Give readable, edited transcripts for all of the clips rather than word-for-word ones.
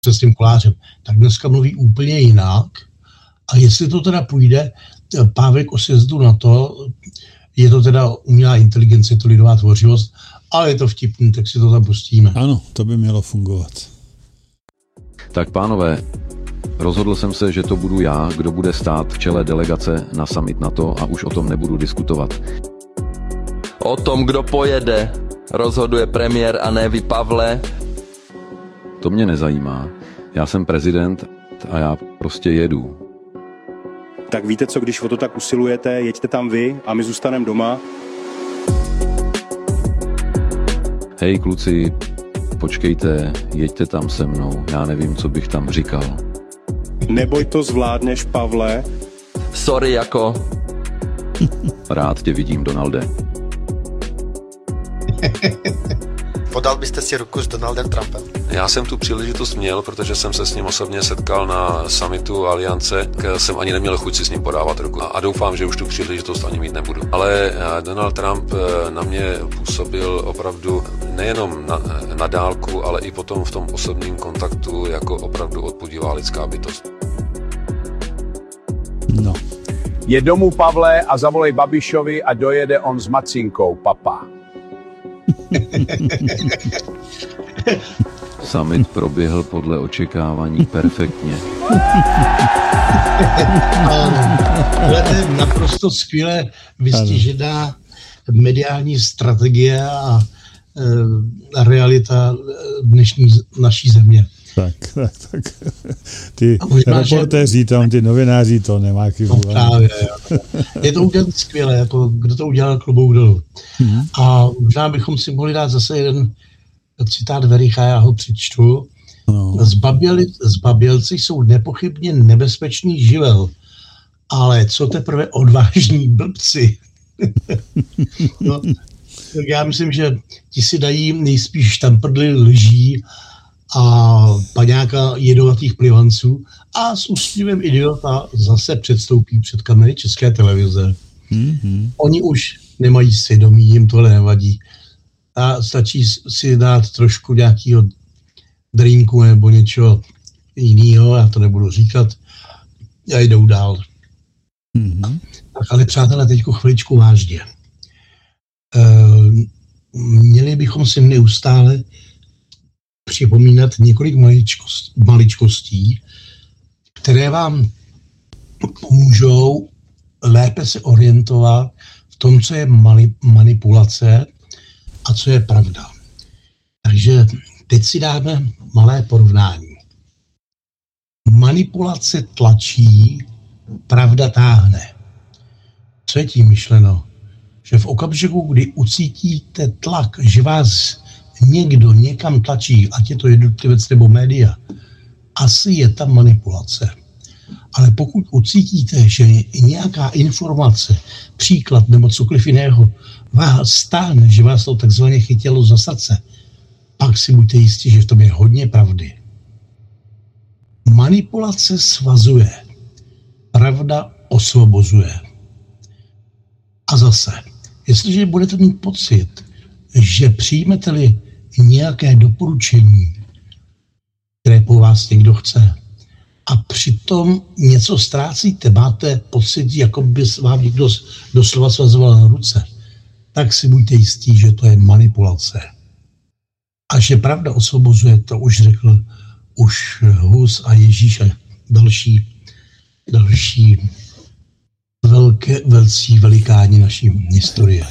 se s tím kolářem, tak dneska mluví úplně jinak. A jestli to teda půjde, pávek o sjezdu na to, je to teda umělá inteligence, to lidová tvořivost, ale je to vtipný, tak si to tam pustíme. Ano, to by mělo fungovat. Tak pánové, rozhodl jsem se, že to budu já, kdo bude stát v čele delegace na summit NATO a už o tom nebudu diskutovat. O tom, kdo pojede, rozhoduje premiér a ne vy, Pavle. To mě nezajímá. Já jsem prezident a já prostě jedu. Tak víte co, když o to tak usilujete, jeďte tam vy a my zůstaneme doma. Hej kluci, počkejte, jeďte tam se mnou, já nevím, co bych tam říkal. Neboj, to zvládneš, Pavle. Sorry, jako. Rád tě vidím, Donalde. Podal byste si ruku s Donaldem Trumpem? Já jsem tu příležitost měl, protože jsem se s ním osobně setkal na summitu Aliance, jsem ani neměl chuť si s ním podávat ruku a doufám, že už tu příležitost ani mít nebudu. Ale Donald Trump na mě působil opravdu nejenom na dálku, ale i potom v tom osobním kontaktu jako opravdu odpudivá lidská bytost. No. Je domů, Pavle, a zavolej Babišovi a dojede on s macinkou, papa. Summit proběhl podle očekávání perfektně. To je naprosto skvěle vystižená mediální strategie a realita dnešní naší země. Tak. Ty reportéři tam, ty novináři, to nemá chybu. No právě, je to udělat skvěle, jako kdo to udělal, klobouk dolů. A možná bychom si mohli dát zase jeden citát Vericha, já ho přečtu. No. Zbabělci jsou nepochybně nebezpečný živel, ale co teprve odvážní blbci. No, tak já myslím, že ti si dají nejspíš štamprdly lží a paňáka jedovatých plivanců a s úsměvem idiota zase předstoupí před kamery České televize. Oni už nemají svědomí, jim tohle nevadí. A stačí si dát trošku nějakého drinku nebo něčeho jiného, já to nebudu říkat, a jdou dál. Tak ale přátelé, teďko chviličku vážně. Měli bychom si neustále připomínat několik maličkostí, které vám pomůžou lépe se orientovat v tom, co je manipulace a co je pravda. Takže teď si dáme malé porovnání. Manipulace tlačí, pravda táhne. Co je tím myšleno? Že v okamžiku, kdy ucítíte tlak, že vás někdo někam tlačí, ať je to jednotlivec nebo média, asi je tam manipulace. Ale pokud ucítíte, že nějaká informace, příklad nebo cokoliv jiného vás stáhne, že vás to takzvaně chytilo za srdce, pak si buďte jistí, že v tom je hodně pravdy. Manipulace svazuje, pravda osvobozuje. A zase, jestliže budete mít pocit, že přijmete-li nějaké doporučení, které po vás někdo chce, a přitom něco ztrácíte, máte pocit, jako by vám někdo doslova svazoval ruce, tak si buďte jistí, že to je manipulace. A že pravda osvobozuje, to už řekl už Hus a Ježíš a další velcí velikáni naší historie.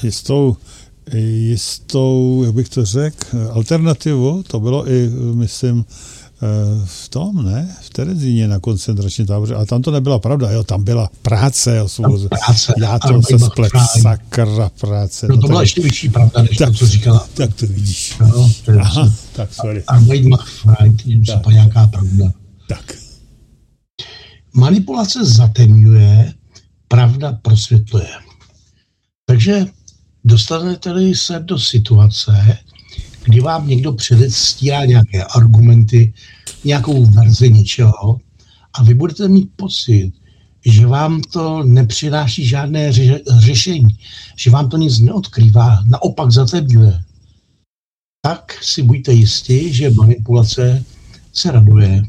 Jistou, jak bych to řekl, alternativu, to bylo i, myslím, v tom, ne? V Terezíně na koncentračním táboře. A tam to nebyla pravda, jo, tam byla práce. Já to se splet, sakra práce. No to byla ještě vyšší pravda, než to, co říkala. Tak to vidíš. No, aha, tak sorry. Arbeit macht frei, to je nějaká pravda. Tak. Manipulace zatemňuje, pravda prosvětluje. Takže dostanete-li se do situace, kdy vám někdo předstírá nějaké argumenty, nějakou verzi něčeho a vy budete mít pocit, že vám to nepřináší žádné řešení, že vám to nic neodkrývá, naopak zatemňuje, tak si buďte jistí, že manipulace se raduje